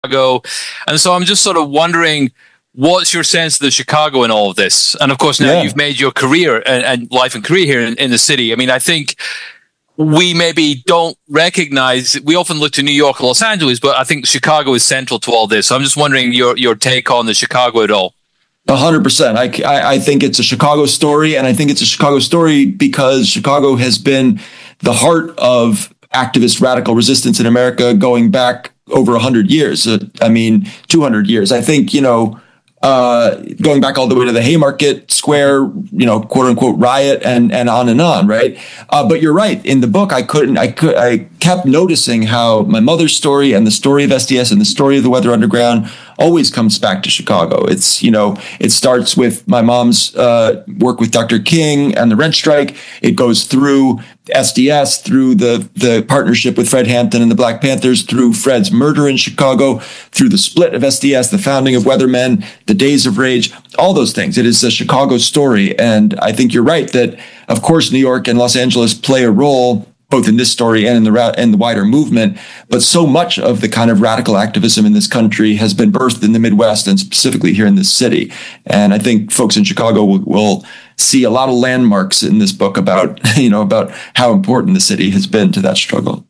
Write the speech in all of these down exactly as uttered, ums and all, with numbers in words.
Chicago. And so I'm just sort of wondering, what's your sense of the Chicago in all of this? And of course, now yeah. you've made your career and, and life and career here in, in the city. I mean, I think we maybe don't recognize, we often look to New York and Los Angeles, but I think Chicago is central to all this. So I'm just wondering your, your take on the Chicago at all. A hundred percent. I, I, I think it's a Chicago story, and I think it's a Chicago story because Chicago has been the heart of activist radical resistance in America going back over a hundred years. Uh, I mean, two hundred years. I think, you know, uh, going back all the way to the Haymarket Square, you know, quote unquote riot, and and on and on, right? Uh, but you're right. In the book, I couldn't. I could. I kept noticing how my mother's story and the story of S D S and the story of the Weather Underground always comes back to Chicago. It's, you know, it starts with my mom's uh, work with Doctor King and the rent strike. It goes through S D S, through the, the partnership with Fred Hampton and the Black Panthers, through Fred's murder in Chicago, through the split of S D S, the founding of Weathermen, the Days of Rage, all those things. It is a Chicago story. And I think you're right that, of course, New York and Los Angeles play a role both in this story and in the ra- in the wider movement. But so much of the kind of radical activism in this country has been birthed in the Midwest and specifically here in this city. And I think folks in Chicago will, will see a lot of landmarks in this book about, you know, about how important the city has been to that struggle.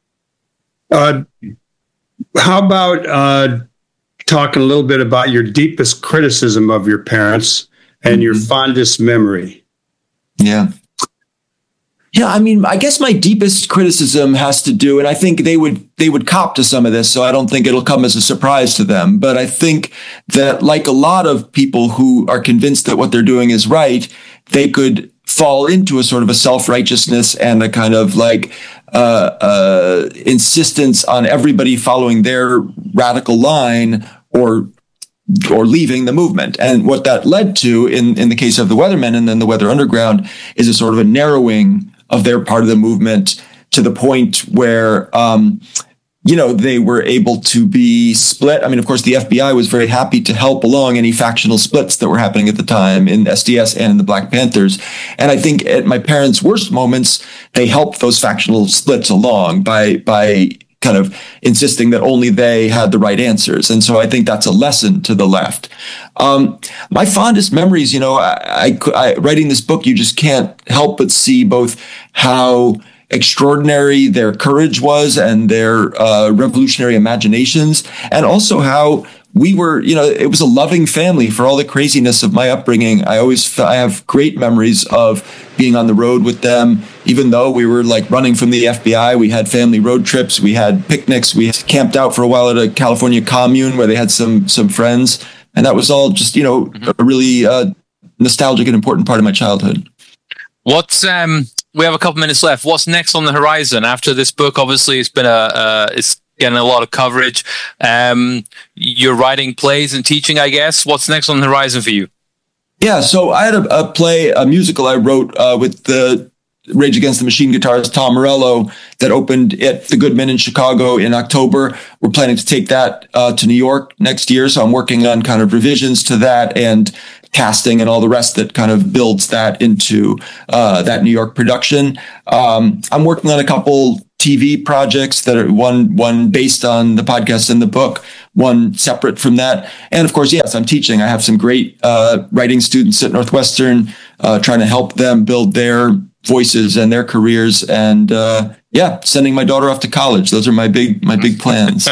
Uh, how about uh, talking a little bit about your deepest criticism of your parents and mm-hmm. your fondest memory? Yeah. Yeah, I mean, I guess my deepest criticism has to do, and I think they would they would cop to some of this, so I don't think it'll come as a surprise to them. But I think that, like a lot of people who are convinced that what they're doing is right, they could fall into a sort of a self-righteousness and a kind of like uh, uh, insistence on everybody following their radical line or or leaving the movement. And what that led to in, in the case of the Weathermen and then the Weather Underground is a sort of a narrowing of their part of the movement to the point where, um, you know, they were able to be split. I mean, of course, the F B I was very happy to help along any factional splits that were happening at the time in S D S and in the Black Panthers. And I think at my parents' worst moments, they helped those factional splits along by, by, kind of insisting that only they had the right answers. And so I think that's a lesson to the left. Um, my fondest memories, you know, I, I, I, writing this book, you just can't help but see both how extraordinary their courage was and their uh, revolutionary imaginations, and also how we were, you know, it was a loving family for all the craziness of my upbringing. I always, I have great memories of being on the road with them, even though we were like running from the F B I. We had family road trips, we had picnics, we camped out for a while at a California commune where they had some some friends, and that was all just, you know, a really uh, nostalgic and important part of my childhood. What's um? We have a couple minutes left. What's next on the horizon after this book? Obviously, it's been a uh, it's getting a lot of coverage. Um, you're writing plays and teaching, I guess. What's next on the horizon for you? Yeah, so I had a, a play, a musical I wrote uh, with the Rage Against the Machine guitarist Tom Morello that opened at the Goodman in Chicago in October. We're planning to take that uh, to New York next year. So I'm working on kind of revisions to that and casting and all the rest that kind of builds that into uh, that New York production. Um, I'm working on a couple T V projects that are one one based on the podcast and the book, one separate from that. And of course, yes, I'm teaching. I have some great uh, writing students at Northwestern, uh, trying to help them build their voices and their careers. And uh, yeah, sending my daughter off to college. Those are my big my big plans.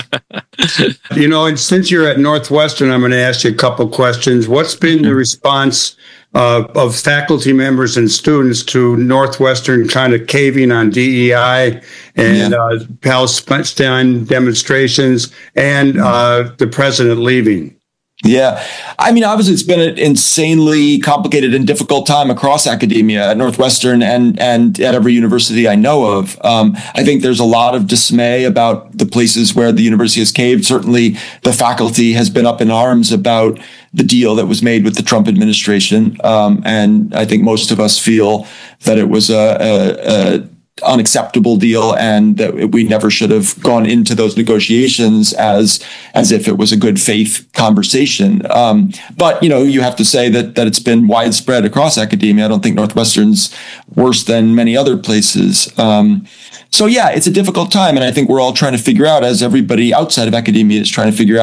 You know, and since you're at Northwestern, I'm going to ask you a couple questions. What's been the response uh, of faculty members and students to Northwestern kind of caving on D E I and yeah. uh, Palestine demonstrations and uh, the president leaving? Yeah. I mean, obviously, it's been an insanely complicated and difficult time across academia at Northwestern and, and at every university I know of. Um, I think there's a lot of dismay about the places where the university has caved. Certainly, the faculty has been up in arms about the deal that was made with the Trump administration. Um, and I think most of us feel that it was a, a, a unacceptable deal, and that we never should have gone into those negotiations as as if it was a good faith conversation. Um, but you know, you have to say that that it's been widespread across academia. I don't think Northwestern's worse than many other places. Um, so yeah, it's a difficult time, and I think we're all trying to figure out, as everybody outside of academia is trying to figure out,